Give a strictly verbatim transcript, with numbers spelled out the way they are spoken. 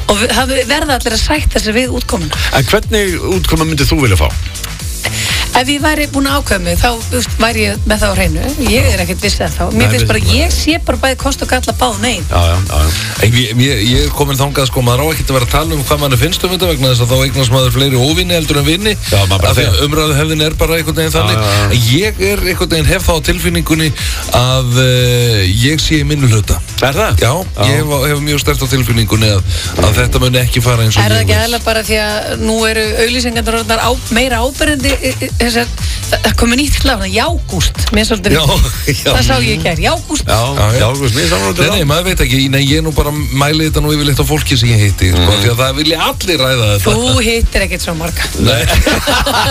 og það verða allir að sætta sig við útkomuna. En hvernig útkoma myndið þú vilja fá? Ef ég væri búin að ákveða mig, þá veist, væri ég með það á hreinu. Ég er ekkert viss að þá. Mér finnst bara, ég sé bara bæði kost og galla báð negin. Já, já, já. Ég, ég, ég er komin þangað, sko, maður á ekkert að vera að tala um hvað mann finnst um þetta vegna þess að þá eignast maður fleiri óvinni heldur en vinni. Já, maður bara þegar. Umræðu hefðin er bara einhvern veginn þannig. Já, já, já. Ég er einhvern veginn hef þá á tilfinningunni að uh, ég sé í minni hluta. Er það? Já, já. Ég hef, hef mjög sterkt á tilfinningunni að, að þetta mun ekki fara eins og er ég það ekki eðla bara því að nú eru auglýsingarnar á, meira áberandi þessar, það komið nýtt klána, jágúst já, já. það sá ég ekki hér, jágúst já, já, jágúst, mér saman nei, nei, maður veit ekki, nei, ég nú bara mæli þetta nú yfirleitt á fólki sem ég hitti, mm. sko, því að það vilja allir ræða þetta þú hittir ekkert svo marga nei